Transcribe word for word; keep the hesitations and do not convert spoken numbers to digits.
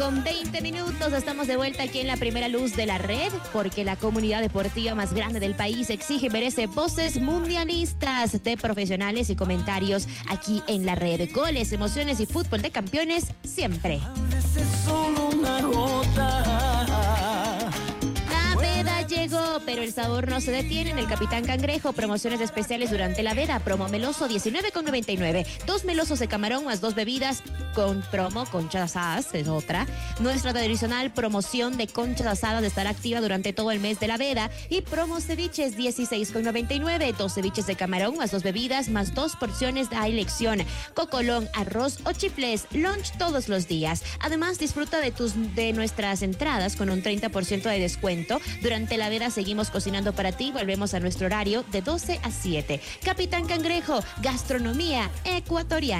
Con veinte minutos estamos de vuelta aquí en la primera luz de la red, porque la comunidad deportiva más grande del país exige y merece voces mundialistas de profesionales y comentarios aquí en la red. Goles, emociones y fútbol de campeones siempre. La veda llegó, pero el sabor no se detiene en el Capitán Cangrejo. Promociones especiales durante la veda. Promo meloso diecinueve con noventa y nueve. Dos melosos de camarón más dos bebidas con promo conchas asadas, es otra. Nuestra tradicional promoción de conchas asadas estará activa durante todo el mes de la veda. Y promo ceviches dieciséis con noventa y nueve. Dos ceviches de camarón más dos bebidas más dos porciones a elección. Cocolón, arroz o chifles. Lunch todos los días. Además, disfruta de tus de nuestras entradas con un treinta por ciento de descuento. Durante la veda seguimos cocinando para ti. Volvemos a nuestro horario de doce a siete. Capitán Cangrejo, gastronomía ecuatoriana.